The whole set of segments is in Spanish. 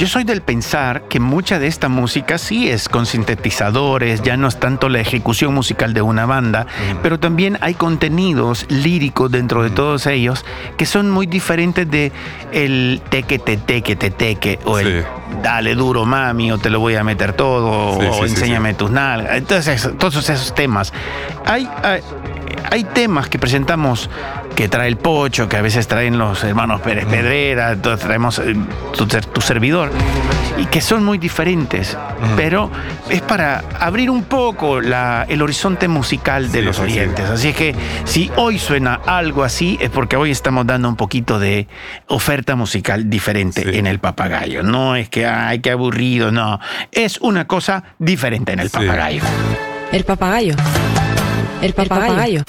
Yo soy del pensar que mucha de esta música sí es con sintetizadores, ya no es tanto la ejecución musical de una banda, pero también hay contenidos líricos dentro de todos ellos que son muy diferentes de el teque o el dale duro mami o te lo voy a meter todo o enséñame tus nalgas. Entonces, todos esos temas. Hay temas que presentamos que trae el Pocho, que a veces traen los hermanos Pérez Pedrera, entonces traemos tu servidor, y que son muy diferentes, pero es para abrir un poco el horizonte musical de los oyentes. Así es que si hoy suena algo así, es porque hoy estamos dando un poquito de oferta musical diferente en El Papagayo. No es que, ay, qué aburrido, no. Es una cosa diferente en El Papagayo. El Papagayo. El Papagayo.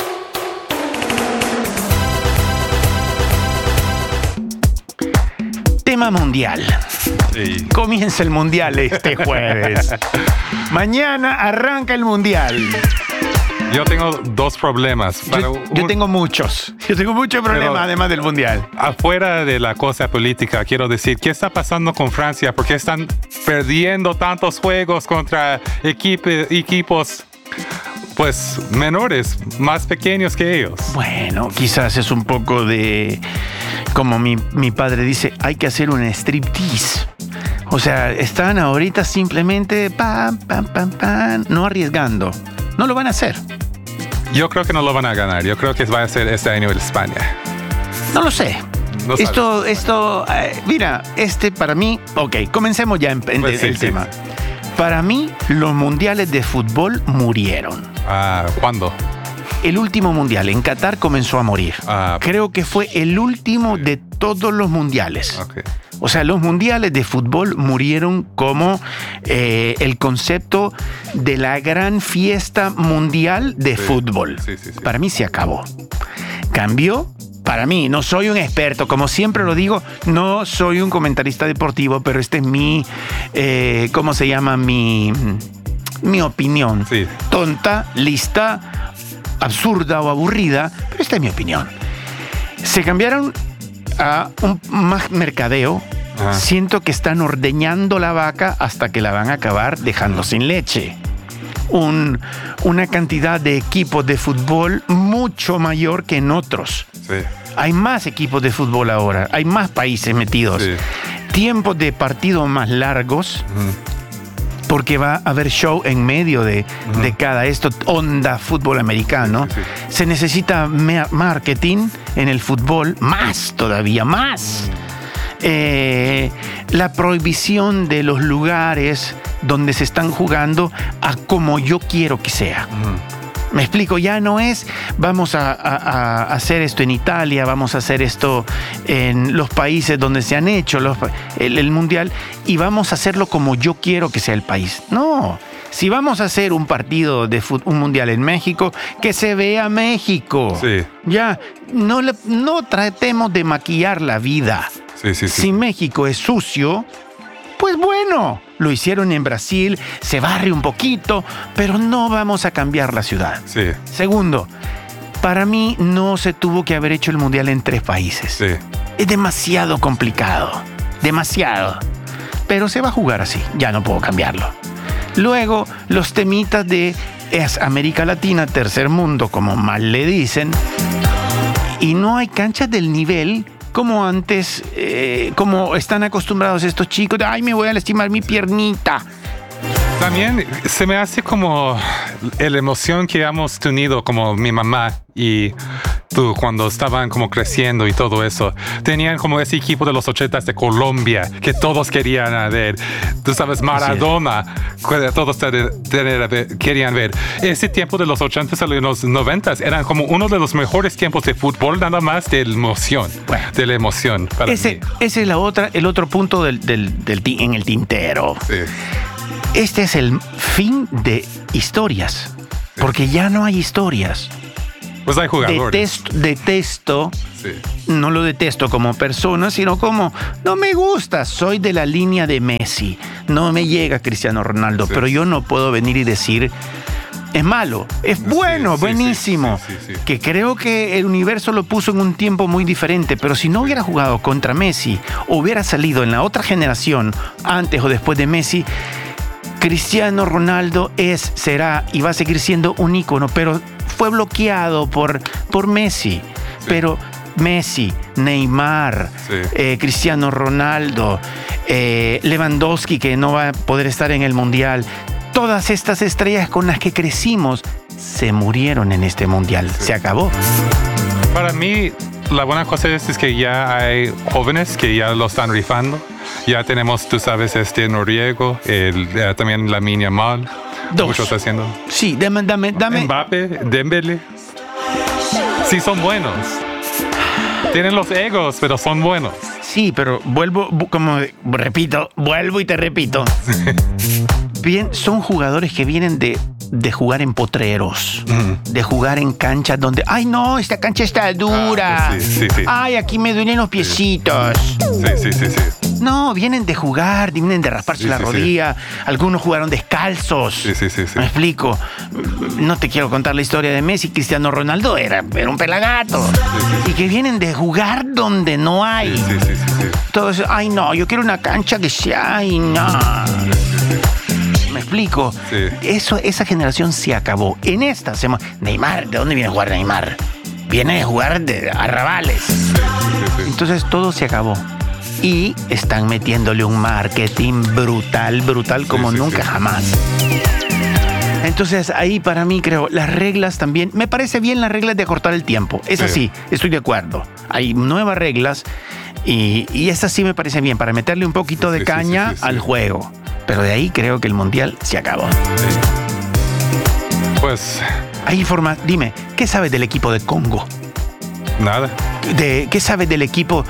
Tema mundial. Sí. Comienza el mundial este jueves. Mañana arranca el mundial. Yo tengo dos problemas. Yo tengo muchos. Yo tengo muchos problemas además del mundial. Afuera de la cosa política, quiero decir, ¿qué está pasando con Francia? ¿Por qué están perdiendo tantos juegos contra equipos pues menores, más pequeños que ellos? Bueno, quizás es un poco de, como mi padre dice, hay que hacer un striptease. O sea, están ahorita simplemente pam, no arriesgando. No lo van a hacer. Yo creo que no lo van a ganar. Yo creo que va a ser este año en España. No lo sé. No esto, mira, para mí, comencemos ya en el tema. Para mí, los mundiales de fútbol murieron. ¿Cuándo? El último mundial en Qatar comenzó a morir. Creo que fue el último de todos los mundiales. Okay. O sea, los mundiales de fútbol murieron como el concepto de la gran fiesta mundial de fútbol. Sí. Para mí se acabó. Cambió. Para mí, no soy un experto, como siempre lo digo, no soy un comentarista deportivo, pero este es mi, ¿cómo se llama? Mi opinión. Sí. Tonta, lista, absurda o aburrida, pero esta es mi opinión. Se cambiaron a un más mercadeo. Siento que están ordeñando la vaca hasta que la van a acabar dejando sin leche. Una cantidad de equipos de fútbol mucho mayor que en otros. Sí. Hay más equipos de fútbol ahora, hay más países metidos. Sí. Tiempos de partido más largos, porque va a haber show en medio de cada onda fútbol americano. Sí. Se necesita marketing en el fútbol, todavía más. La prohibición de los lugares donde se están jugando a como yo quiero que sea. Me explico, ya no es vamos a hacer esto en Italia, vamos a hacer esto en los países donde se han hecho el mundial y vamos a hacerlo como yo quiero que sea el país. No, si vamos a hacer un partido de un mundial en México, que se vea México. Sí. Ya, no tratemos de maquillar la vida. Sí. Si México es sucio, pues bueno, lo hicieron en Brasil, se barre un poquito, pero no vamos a cambiar la ciudad. Sí. Segundo, para mí no se tuvo que haber hecho el mundial en 3 países. Sí. Es demasiado complicado, demasiado. Pero se va a jugar así, ya no puedo cambiarlo. Luego, los temitas de América Latina, tercer mundo, como mal le dicen, y no hay canchas del nivel como antes, como están acostumbrados estos chicos, ay, me voy a lastimar mi piernita. También se me hace como la emoción que hemos tenido, como mi mamá y tú, cuando estaban como creciendo y todo eso. Tenían como ese equipo de los 80s de Colombia que todos querían ver. Tú sabes, Maradona, que todos querían ver. Ese tiempo de los 80s y los 90s eran como uno de los mejores tiempos de fútbol, nada más de emoción. Bueno, de la emoción. Ese es el otro punto en el tintero. Sí. Este es el fin de historias, porque ya no hay historias. Pues hay jugadores. Detesto, no lo detesto como persona, sino como, no me gusta, soy de la línea de Messi, no me llega Cristiano Ronaldo, pero yo no puedo venir y decir, es malo, es bueno, buenísimo. Sí. Que creo que el universo lo puso en un tiempo muy diferente, pero si no hubiera jugado contra Messi, o hubiera salido en la otra generación, antes o después de Messi, Cristiano Ronaldo será y va a seguir siendo un ícono, pero fue bloqueado por Messi. Sí. Pero Messi, Neymar, Cristiano Ronaldo, Lewandowski, que no va a poder estar en el Mundial, todas estas estrellas con las que crecimos se murieron en este Mundial. Sí. Se acabó. Para mí, la buena cosa es que ya hay jóvenes que ya lo están rifando. Ya tenemos, tú sabes, Noriego, también Lamine Yamal. Muchos haciendo. Sí, dame. Mbappé, Dembélé. Sí, son buenos. Tienen los egos, pero son buenos. Sí, pero vuelvo y te repito. Bien, son jugadores que vienen de jugar en potreros, de jugar en canchas donde, ay no, esta cancha está dura. Sí. Ay, aquí me duelen los piecitos. Sí. No, vienen de jugar, vienen de rasparse la rodilla. Algunos jugaron descalzos. Sí. Me explico. No te quiero contar la historia de Messi. Cristiano Ronaldo era un pelagato. Sí. Y que vienen de jugar donde no hay. Sí. Entonces, ay no, yo quiero una cancha que sea, ay no. ¿Me explico? Sí. Esa generación se acabó. En esta hacemos... Neymar, ¿de dónde viene a jugar Neymar? Viene a jugar de arrabales. Sí. Entonces todo se acabó. Y están metiéndole un marketing brutal como nunca jamás. Entonces ahí para mí creo, las reglas también, me parece bien las reglas de acortar el tiempo. Es así, estoy de acuerdo. Hay nuevas reglas y esas sí me parece bien, para meterle un poquito de caña al juego. Pero de ahí creo que el Mundial se acabó. Sí. Pues... Dime, ¿qué sabes del equipo de Congo? Nada. ¿Qué sabes del equipo?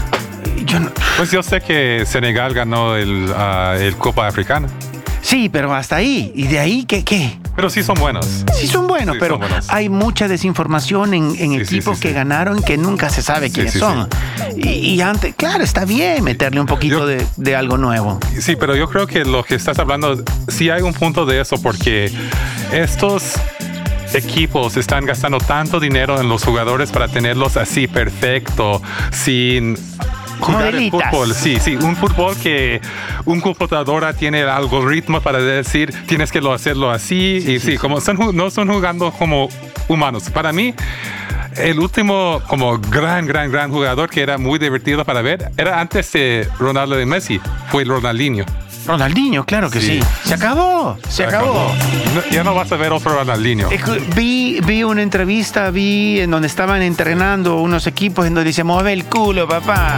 Pues yo sé que Senegal ganó el Copa Africana. Sí, pero hasta ahí. ¿Y de ahí qué? Pero sí son buenos. Sí son buenos, pero son buenos. Hay mucha desinformación en equipos que ganaron que nunca se sabe quiénes son. Y antes, claro, está bien meterle un poquito de algo nuevo. Sí, pero yo creo que lo que estás hablando, sí hay un punto de eso, porque estos equipos están gastando tanto dinero en los jugadores para tenerlos así perfecto, sin... jugar el fútbol, sí, un fútbol que un computadora tiene el algoritmo para decir tienes que hacerlo así, como no son jugando como humanos. Para mí, el último como gran jugador que era muy divertido para ver era antes de Ronaldo y Messi, fue el Ronaldinho. Ronaldinho, claro que sí. Se acabó. No, ya no vas a ver otro Ronaldinho. Vi una entrevista, en donde estaban entrenando unos equipos en donde dice, mueve el culo, papá.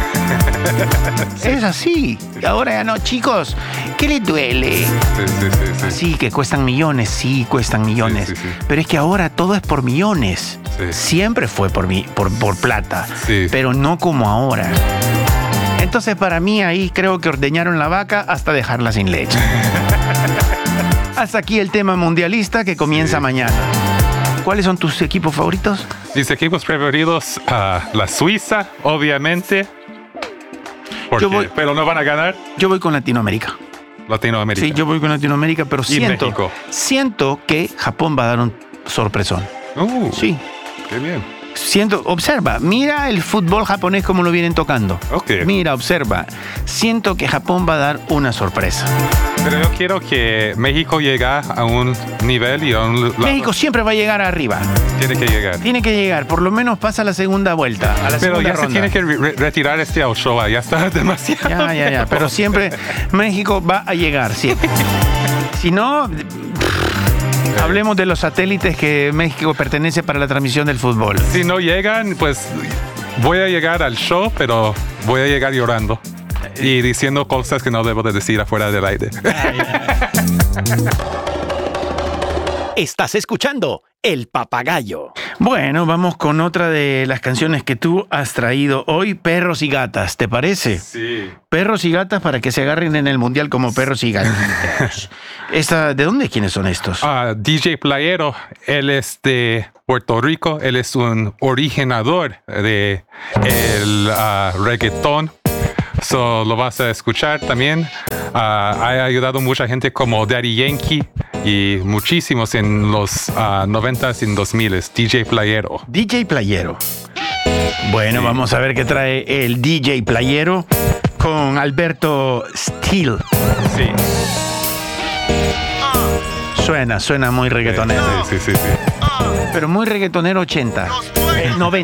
Es así. Ahora ya no, chicos, ¿qué les duele? Sí, que cuestan millones, cuestan millones. Sí. Pero es que ahora todo es por millones. Sí. Siempre fue por plata, pero no como ahora. Entonces, para mí, ahí creo que ordeñaron la vaca hasta dejarla sin leche. Hasta aquí el tema mundialista que comienza mañana. ¿Cuáles son tus equipos favoritos? Mis equipos preferidos, la Suiza, obviamente. Pero no van a ganar. Yo voy con Latinoamérica. Latinoamérica. Sí, yo voy con Latinoamérica, pero México. Siento que Japón va a dar un sorpresón. Sí. Qué bien. Observa, mira el fútbol japonés como lo vienen tocando. Mira, observa. Siento que Japón va a dar una sorpresa. Pero yo quiero que México llegue a un nivel y a un lado. México siempre va a llegar arriba. Tiene que llegar. Por lo menos pasa la segunda vuelta. Pero ya ronda. Se tiene que retirar Ochoa. Ya está demasiado. Ya. Pero siempre México va a llegar, siempre. Si no... Hablemos de los satélites que México pertenece para la transmisión del fútbol. Si no llegan, pues voy a llegar al show, pero voy a llegar llorando y diciendo cosas que no debo de decir afuera del aire. Estás escuchando El Papagayo. Bueno, vamos con otra de las canciones que tú has traído hoy, Perros y Gatas, ¿te parece? Sí. Perros y gatas para que se agarren en el mundial como perros y gatas. ¿De dónde? ¿Quiénes son estos? DJ Playero, él es de Puerto Rico, él es un originador de el reggaetón. Lo vas a escuchar también. Ha ayudado mucha gente como Daddy Yankee y muchísimos en los 90s y 2000s. DJ Playero. DJ Playero. Bueno, sí. Vamos a ver qué trae el DJ Playero con Alberto Steele. Sí. Suena muy reggaetonero. Sí. Pero muy reggaetonero 80. 90.